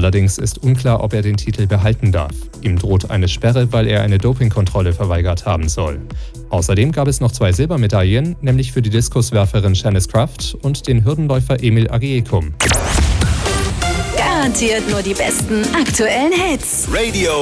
Allerdings ist unklar, ob er den Titel behalten darf. Ihm droht eine Sperre, weil er eine Dopingkontrolle verweigert haben soll. Außerdem gab es noch 2 Silbermedaillen, nämlich für die Diskuswerferin Shanice Kraft und den Hürdenläufer Emil Agiekum. Garantiert nur die besten aktuellen Hits. Radio